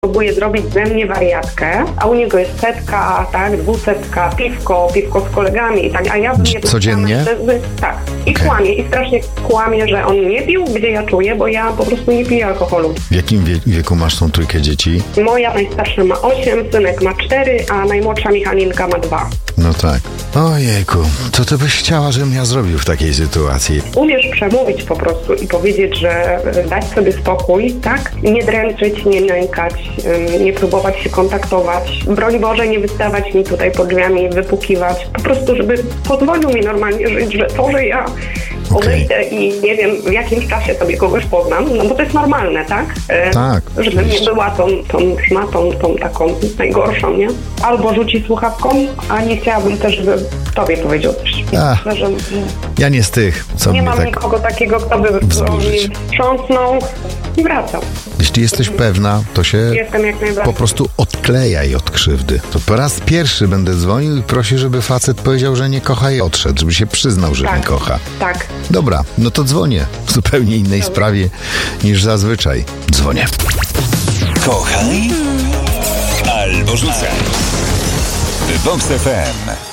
próbuje zrobić ze mnie wariatkę, a u niego jest 100, tak, 200, piwko z kolegami i tak, a ja bym nie codziennie? Tak. I kłamie, i strasznie kłamie, że on nie pił, gdzie ja czuję, bo ja po prostu nie piję alkoholu. W jakim wieku masz tą trójkę dzieci? Moja najstarsza ma 8, synek ma 4, a najmłodsza Michalinka ma 2. No tak. Ojejku, co ty byś chciała, żebym ja zrobił w takiej sytuacji? Umiesz przemówić po prostu i powiedzieć, że dać sobie spokój, tak? Nie dręczyć, nie nękać, nie próbować się kontaktować. Broń Boże, nie wystawać mi tutaj pod drzwiami, wypukiwać. Po prostu, żeby pozwolił mi normalnie żyć, że to, że ja odejdę i nie wiem, w jakimś czasie sobie kogoś poznam, no bo to jest normalne, tak? Tak. Żebym nie była tą szmatą, tą taką najgorszą, nie? Albo rzuci słuchawką, a nie chciałabym też, żeby tobie powiedział coś. Myślę, że ja nie z tych, co nie mnie mam tak nikogo takiego, kto by wzburzyć. wstrząsnął i wracał. Jeśli jesteś pewna, to się Jestem jak najbardziej. po prostu odklejaj od krzywdy. To po raz pierwszy będę dzwonił i prosił, żeby facet powiedział, że nie kocha i odszedł, żeby się przyznał, że nie kocha. Tak. Dobra, no to dzwonię w zupełnie innej sprawie niż zazwyczaj. Dzwonię. Kochaj albo rzucaj. Vox FM.